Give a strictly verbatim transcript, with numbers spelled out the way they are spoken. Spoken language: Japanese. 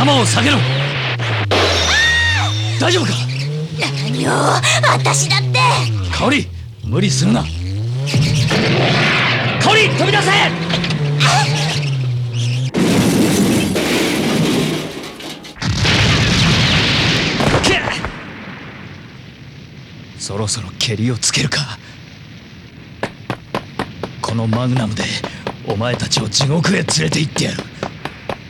頭を下げろ。大丈夫か？ 何よ、私だって。 香織、無理するな。香織、飛び出せ。そろそろケリをつけるか。このマグナムでお前たちを地獄へ連れて行ってやる。